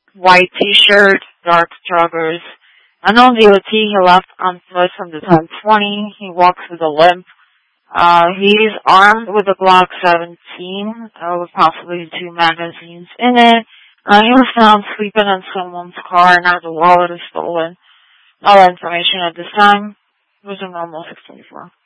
white t-shirt, dark joggers. Unknown DOT, he left on foot from the 1020. He walks with a limp. He's armed with a Glock 17, with possibly 2 magazines in it. He was found sleeping in someone's car, and now the wallet is stolen. All that information at this time was a normal 624.